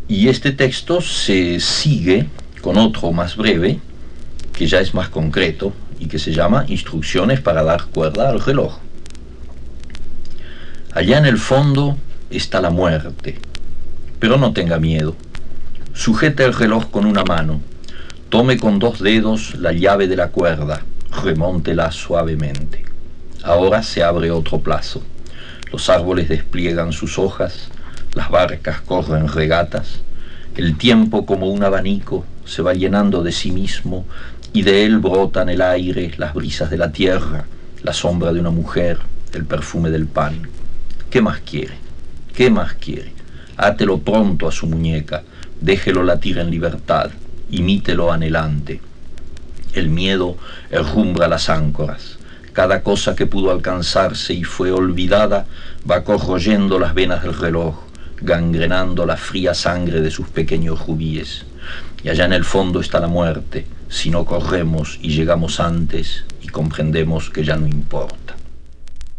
Y este texto se sigue con otro más breve, que ya es más concreto y que se llama Instrucciones para dar cuerda al reloj. Allá en el fondo está la muerte, pero no tenga miedo. Sujete el reloj con una mano, tome con 2 dedos la llave de la cuerda, remóntela suavemente. Ahora se abre otro plazo. Los árboles despliegan sus hojas, las barcas corren regatas, el tiempo como un abanico se va llenando de sí mismo y de él brotan el aire, las brisas de la tierra, la sombra de una mujer, el perfume del pan. ¿Qué más quiere? ¿Qué más quiere? Átelo pronto a su muñeca, déjelo latir en libertad, imítelo anhelante. El miedo herrumbra las áncoras. Cada cosa que pudo alcanzarse y fue olvidada va corroyendo las venas del reloj, gangrenando la fría sangre de sus pequeños rubíes. Y allá en el fondo está la muerte, si no corremos y llegamos antes y comprendemos que ya no importa.